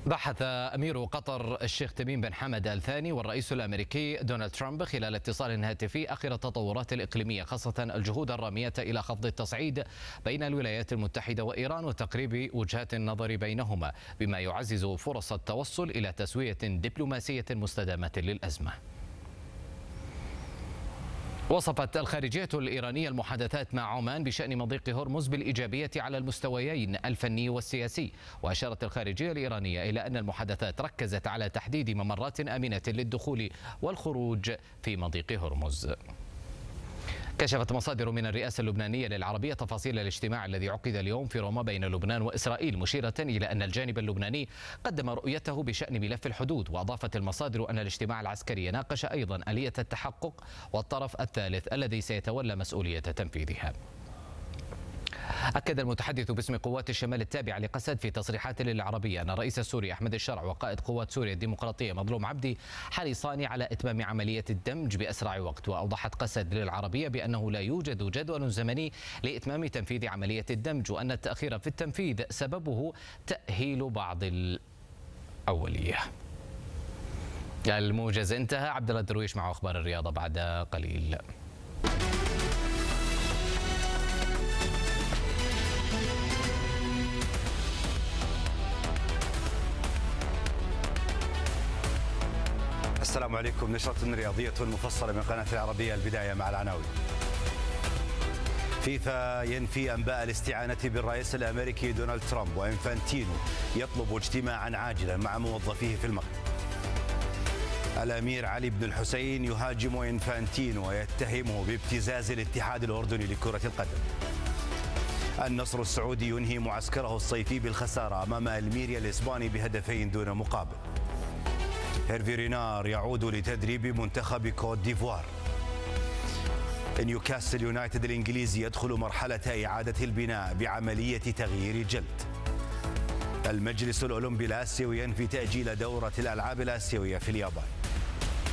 بحث أمير قطر الشيخ تميم بن حمد آل ثاني والرئيس الأمريكي دونالد ترامب خلال اتصال هاتفي آخر التطورات الإقليمية، خاصة الجهود الرامية إلى خفض التصعيد بين الولايات المتحدة وإيران وتقريب وجهات النظر بينهما، بما يعزز فرص التوصل إلى تسوية دبلوماسية مستدامة للأزمة. وصفت الخارجية الإيرانية المحادثات مع عمان بشأن مضيق هرمز بالإيجابية على المستويين الفني والسياسي، وأشارت الخارجية الإيرانية إلى أن المحادثات ركزت على تحديد ممرات آمنة للدخول والخروج في مضيق هرمز. كشفت مصادر من الرئاسة اللبنانية للعربية تفاصيل الاجتماع الذي عقد اليوم في روما بين لبنان وإسرائيل، مشيرة إلى أن الجانب اللبناني قدم رؤيته بشأن ملف الحدود. وأضافت المصادر أن الاجتماع العسكري ناقش أيضا آلية التحقق والطرف الثالث الذي سيتولى مسؤولية تنفيذها. أكد المتحدث باسم قوات الشمال التابعة لقسد في تصريحات للعربية أن الرئيس السوري أحمد الشرع وقائد قوات سوريا الديمقراطية مظلوم عبدي حريصان على إتمام عملية الدمج بأسرع وقت. وأوضحت قسد للعربية بأنه لا يوجد جدول زمني لإتمام تنفيذ عملية الدمج، وأن التأخير في التنفيذ سببه تأهيل بعض الأولية. الموجز انتهى. عبد الله الدرويش مع أخبار الرياضة بعد قليل. السلام عليكم. نشرة رياضية مفصلة من قناة العربية. البداية مع العناوين. فيفا ينفي أنباء الاستعانة بالرئيس الأمريكي دونالد ترامب، وإنفانتينو يطلب اجتماعا عاجلا مع موظفيه في المغرب. الأمير علي بن الحسين يهاجم إنفانتينو ويتهمه بابتزاز الاتحاد الأردني لكرة القدم. النصر السعودي ينهي معسكره الصيفي بالخسارة أمام الميريا الإسباني بهدفين دون مقابل. هيرفي رينار يعود لتدريب منتخب كوت ديفوار. نيوكاسل يونايتد الإنجليزي يدخل مرحلة إعادة البناء بعملية تغيير جلد. المجلس الأولمبي الآسيوي ينفي تأجيل دورة الألعاب الآسيوية في اليابان.